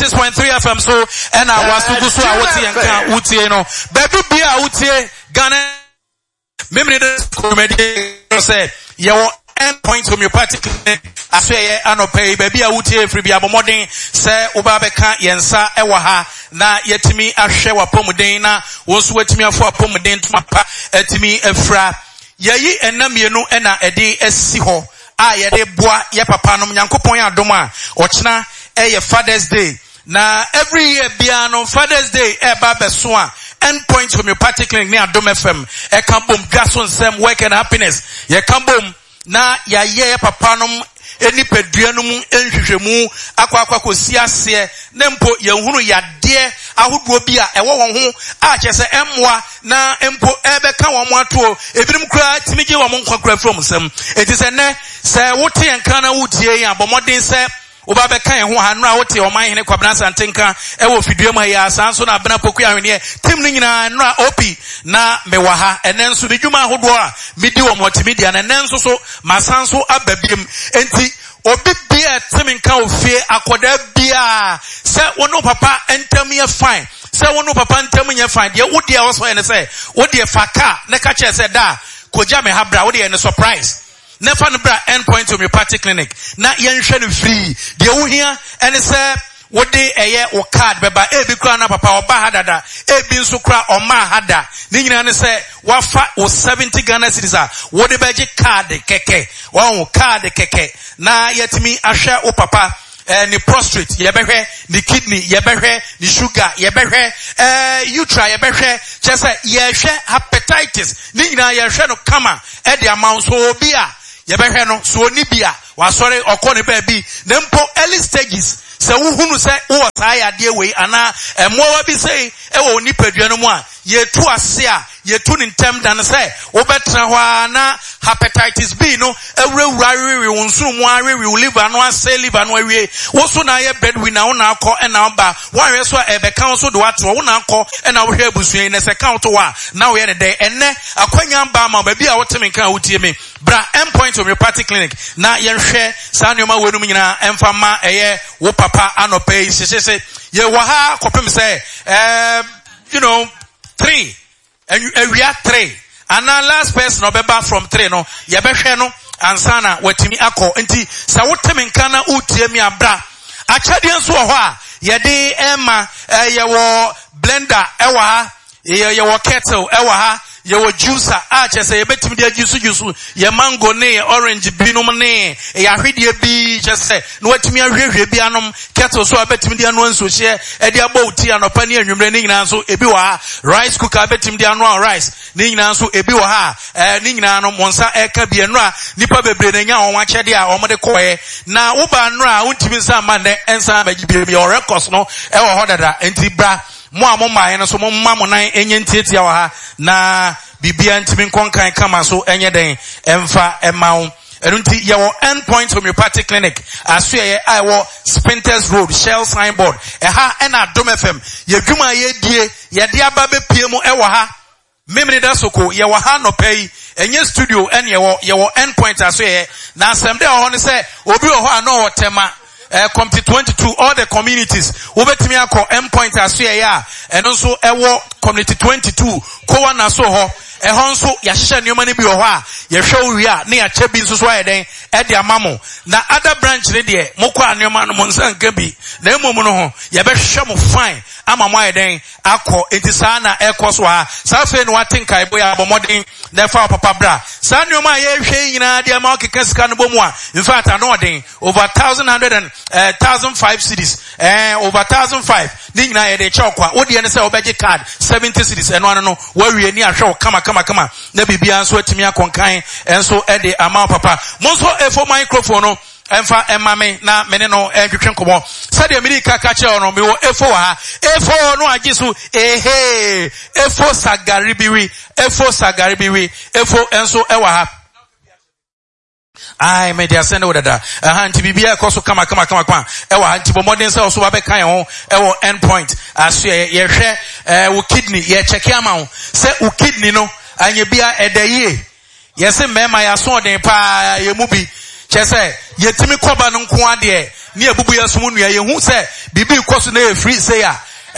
96.3 FM so and I was to go so I would see no baby be a utie Ghana memory comedy said your end point homeopathic I say anopay baby a utie free be abomodin say obabeka yensa ewa ha na yetimi ahwe wapomuden na wo so wetimi afo apomuden tumapa etimi efra yayi enamienu ena edi esi ho a yede boa ye papa no nyankopon ya adom a ochina Father's Day. Now every year biano Father's Day eba beso a endpoint homeopathic clinic near Dom FM. E kan bom gason sem work and happiness. Ye kan bom na ya ye papa no eni pedua mu enhwehwemu akwa kosi ase nempo ye hunu ya de ahodo bi a ewo won ho a kyese emmoa na empo ebe ka won mo ato ebinim kura timige won nkwa from sem enti se ne se wote enka na wotie ya bomodin se oba be kan ho ha no a wote oman hene kwabena santenka e wo fidua ma ya sanso na abena poku ahwene tim ni nyina no a opi na mewa ha enenso de dwuma ahodo a medi wo multimedia na enenso so masanso ababiem enti obi bia timinka ofie akoda bia se wono papa entam ye fine se wono papa entam ye fine de wodi a woso ene se wodi faka ne ka che se da koja me habra wodi ene surprise never bra endpoint homeopathic clinic na yenhwe no free de wo hia ene se wodi eye wo card beba ebi kura na papa oba hadada ebi nso kura oma hada ni nyina ne se wafa wo 70 Ghana cedis a wodi beje card keke wo card keke na yetimi ahwe wo papa ni prostate yebehwe ni kidney yebehwe ni sugar yebehwe utra yebehwe chese yehwe hepatitis ni nyina yehwe no kama e de amount so obi a yebehwe no so ni bia wa sorry okone ba bi na mpo early stages se wuhunu se wo saa ya de we ana emowa bi sei e wo ni padua no mu a yetu ase a yetu ni ntem dan se wo betra ho na hepatitis B no ewurawura rewe wonsu mu arewe liver no ase liver no awie wo so na ye breadwinner wo na akọ na ba wanwe so ebe kan so do atro wo na akọ na wo hwe abusua ne se count wa na wo ye ne de enne akwanya ba ma ba bi a wo temi kan wotie me bra endpoint homeopathic clinic na ye hwe sa nyoma wenum nyina emfa ma eye wo papa anope sese ye wa ha kopem se 3 and we are 3 and now last person obeba from 3 no ye behwe no ansana watimi akọ nti sa wotemi nkan na utie mi abra achade nso ho a ye de ema ye wo blender ewa ha ye wo kettle ewa ha ye wo juicer a chese ye betimi de juice ye mango ne orange binum ne ye ahwede bi chese no watimi ahwehwe bi anom kettle so abetimi de anu nso hye e de aba uti anopa ne anwumre ne nyina nso ebi wo ha rice cooker betimi de anu rice ne nyina nso ebi wo ha ne nyina no monsa eka bi anu a nipa bebre na nya won achede a omode koye na wo ba anu a untimi nsa ma ne ensa ba gibire mi your records no e wo ho dada enti bra mo amoma ene so mo mammo nan enye ntietia wa ha na bibia ntimi nkonkan kama so enye den emfa emawo enunti ye wo endpoint homeopathic clinic aso ye I wo Spinters Road Shell signboard ha ena Dom FM ye dwuma ye die ye de aba bepie mu e wo ha memre da soko ye wo ha no pay enye studio ene ye wo endpoint aso ye na asem de ho ne se obi wo ho ano wo tema committee 22 all the communities wobetimi akọ endpoint aso ya eno so ewo community 22 kowa na so ho ehon so ya hye nneoma ne bi ho a ye hwe wi a ne ya che bi nso so ayeden e de amamo na other branch ne de mokọ nneoma no monsanka bi na emom no ho ye be hwe mo fine amamo ayeden akọ etisa na ekọ so ha sa fe no watenka ebo ya bomodin na fa papa bra sa nneoma ye hwe nyina de ma okeka sika no bomu a in fact anoden over 1,500 cities over 1,500 ni nyina ye de chokwa wo de ne se obeje card 70 cities eno ano no wawie ni ahwe kama na bibia nso atimi akonkan enso e de ama papa monso efo microphone no emfa emame na mene no twetwe nkomo sade amerika ka che ono me wo efo ha efo no agisu efo sagaribiwi efo enso ewa ha ai me dia send wodada nti bibia ekoso kama ewa nti bomodin se oso ba be kan ho ewo endpoint aso ye hwe wo kidney ye check ama ho se wo kidney no anye bia edaye ye se mema ya so den pa ye mu bi che se yetimi koba no nko ade ni ebubu ya sumu nua ye hu se bibi koso na e free say ya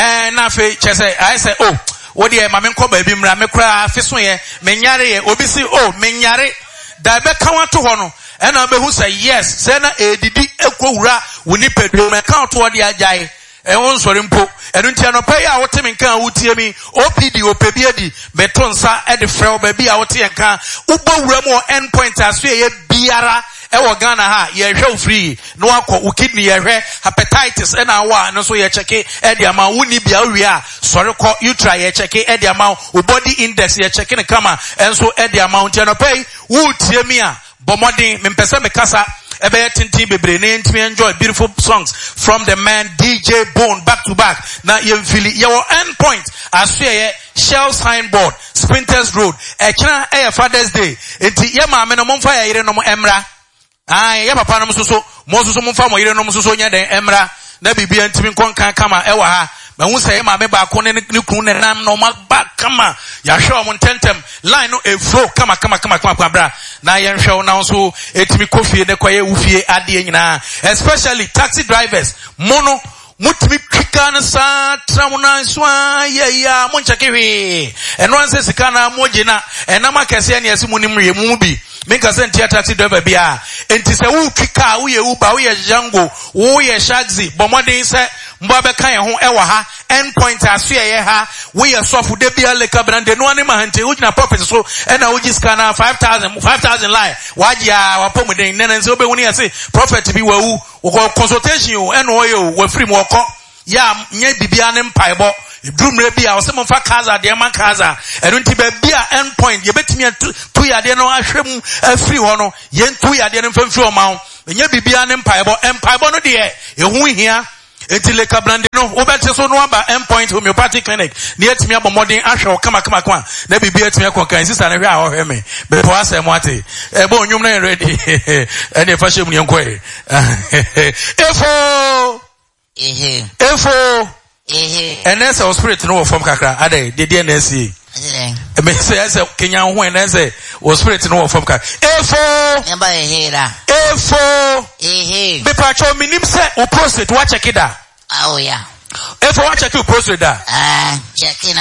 na fe chese I say oh wo de ma me nko ba bi mra me kra afiso ye menyare ye obi si oh menyare da be ka wato ho no e na be hu say yes say na edidi ekowura woni pedro me ka to de ajai e won sori mpo enu ntia no pay a wote me kan wutie mi OPD opebi adi betonsa e de frɛ ba bi a wote en kan ubowura mo endpoint aso ye biara ewo Ghana ha ye hwe free no akọ wo kidney ye hwe hepatitis e na wa no so ye check e de ama woni bia wi a sori kọ you try ye check e de ama wo body index ye check ne kama enso e de ama ntia no pay wo tie mi a bomodin me mpese me kasa ebe tintin bebre na ntimi enjoy beautiful songs from the man DJ Bone back to back na ye fili your end point aso ye Shell signboard Sprinters Road ekira e Father's Day enti ye ma me no momfa ya yire no emra ya papa no so mo so momfa mo yire no so nya den emra na bibia ntimi konkan kama e wa ha mahu say ma me ba ko ne kunu ne nam no ma ba kama ya hwe o tentem line no e flow kama bra na ye hwe na so etimi kofie ne kwaye ufie ade nyina especially taxi drivers mono mutimi kwika na sa tramuna swa ya mo ncheke hwe eno anse sika na moje na enama kese ne asimu nim ye mu bi minka se ntia taxi driver bia enti se wo kwika wo ye Uber wo ye Django wo ye Shaxi bomodin se mbo be kan ye ho e wa ha endpoint aso ye ha wo ye sofu de bia le kabrande no ani ma hante wo gina profit so e na wo gi scanner 5000 lie wajia wapomuden nene se obehuni ya se prophet bi wawu wo consultation o e no yo wo free mo ko ya nya bibia ne mpaebo drumre bia wo se mo fa kaza de man kaza enu nti ba bia endpoint ye betimi tu ya de no ahwem afiri ho no ye ntu ya de no mfamfiri o ma nya bibia ne mpaebo no de ehu hia eti le kabrande no obete so no aba endpoint homeopathic clinic ni etimi abomodin ahwe o kama na bibia etimi akonkan sister na hwe a ohwe me be po asem ate ebe onwum na ready ene fa hye mu yenkoe efo ene se spirit no form kakra ade de na esi me say Kenya ho ene se o spirit no form kakra efo be pacho minim se o prostate wa check da oh yeah efo wa check o prostate da check na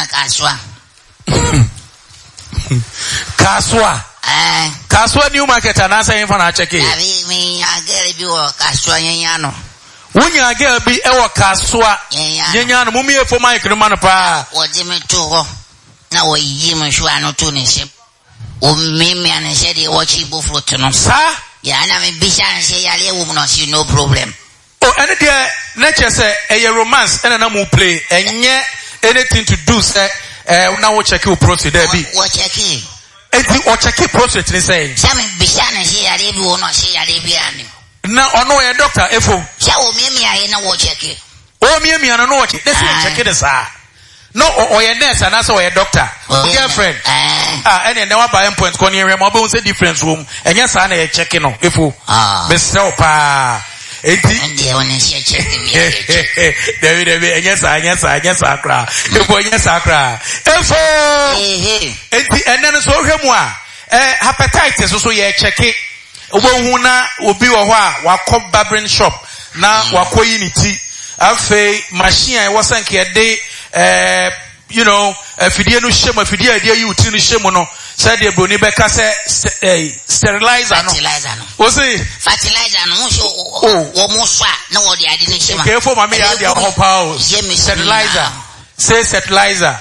kaswa new market na say info na check me agere bi wo kaswa yenya no wunya girl bi ewo kaswa yenya no mumie fo mic no man pa wo di me to ho na wo yi me hwa no to ne se o meme an se de wo chi bo fruit no sa ya na me bi shan se ya le wo no see no problem oh ene de nature say e romance ene na mo play enye anything to do say na wo check your prostate there bi wo check enti o check prostate ni say me bi shan se ya le bi wo no se ya le bi ani na ono ye doctor efo sha o meme aye na wo check o meme ana no wo check let's check this no o ye nurse ana so ye doctor girlfriend ene na wa buy point ko ni we mo be say difference wo enye sa na ye check no efo be sell pa enti ande woni she check me David enye sa kra efo enye sa kra efo enti ene no so hwe mu a hepatitis so ye check obo na obi wo ho a wakọ barbering shop na wakoyi ni ti afei machine e wosanke de you know afidie no hyem afidie ade yi uti no hyem no say de broni be ka say sterilizer no o say fertilizer no so wo mo so na wo de ade ni hyem ke fo ma me ya de ho pa o sterilizer say fertilizer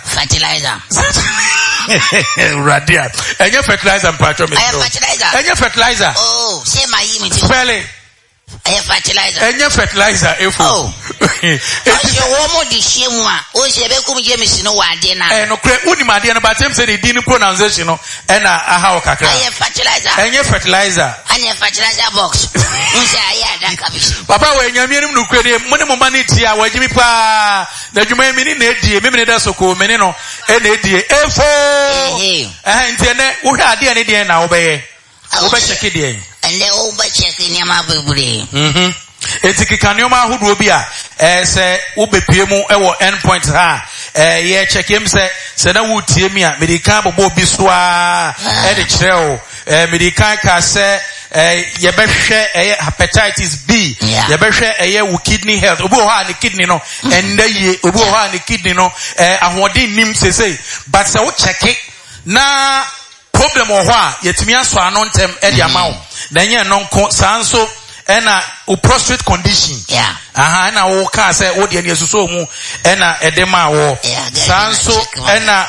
Radia. Enye fertilizer mpacho me. Enye fertilizer. Oh, say my yi spelling. Enye fertilizer efo. Oh. Oje wo mo di shemu a, o se be kum je me sino wa de na. No kre uni ma de na but say the din pronunciation no e na aha o kakra. Enye fertilizer. Enye fertilizer box. Unse aya da kabishi. Papa we nyame nim no kre de mo ne mo ma ne tia wa jimi pa na dwuma mi ni na edie me da soko me ne no e na edie efo. Nti ne wo hwa ade ne de na wo be ye. Wo be check de. Ende wo be check ni ma bebure. Eti kanioma ahudu obi a se wo bepie mu e wo endpoint ha ye check him se na wo tie mi a medical bobo bi so a e de kire o medical ka se yebehwe hepatitis B yebehwe kidney health obi ho ha kidney no enda ye obi ho ha kidney no ahode nim sesei but se wo check na problem wo ho a yetimi aso ano ntem e dia ma wo na nye no nko sanso ena o prostate condition na wo ka say wo de ne asuso mu ena edema wo sanso ena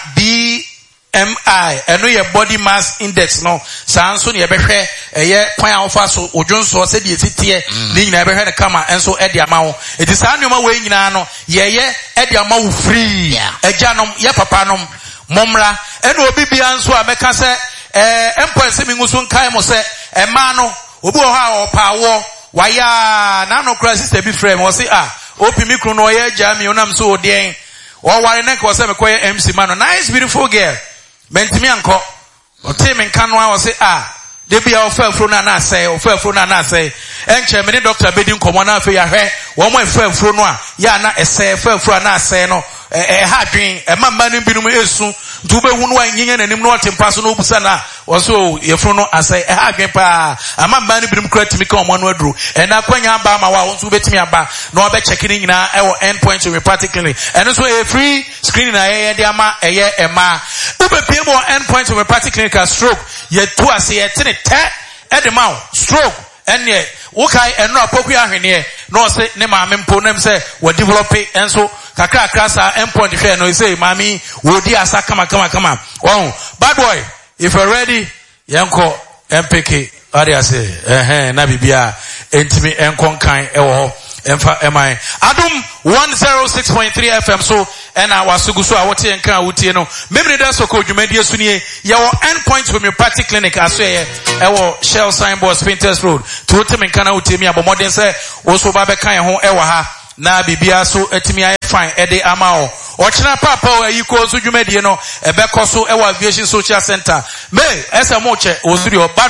BMI eno ye body mass index no sanso ne ye behwe kwan awofa so odwonso se de titie ni nyina behwe ne kama enso e de ama wo eti sa nyoma we nyina no ye e de ama wo free ejanom ye papanom momra ena obi bia nso a meka se empoese mi nguso nkai mo se ema no obi ho ha opawo waya na no kra sister bi frame wo se opi mi kru no ye ja mi onam so odien wo ware na ko se me koye MC man no nice beautiful girl mentimi anko o te me nka no a wo se de bia ofafro na na asai enche me ni doctor bedi nkomo na afi ya hwe wo mo afafro no a ya na ese afafro na asai no ha dwen mamba no binum esu ntu be hu no anyenye nanim no otempa so no obusa na wo so yefro no asai ha dwen pa amamba no binum kra timi ka omo no aduru na kwanya ba ma wa wo so betimi aba na obe check ni nyina e wo endpoint homeopathic clinic and so a free screening na ye de ama eye ema ube pie mo endpoint homeopathic clinic stroke ye to ase ye tene te edema stroke ene wokai eno apoku ahwene no se ne ma mempo nem se wo develop enso kakra sa endpoint hwe no say mami wo di asa kama wow bad boy if you're ready yanko MPK area say na bibia entimi enkon kan ewo ho emfa emai adum 106.3 FM so ena wasugu so awote enka awutie no memre da so ko dwumadie so nie ye wo endpoint homeopathic clinic aso ye ewo Shell Signboard Spinters Road to temi nka na awutie mi abomodin se wo so ba be kan ho ewo ha na bibia so etimi aye fine ede ama o ochina papa o ayiko so dwumadie no ebe koso ewo Aviation Social Center me ese mo che osuri o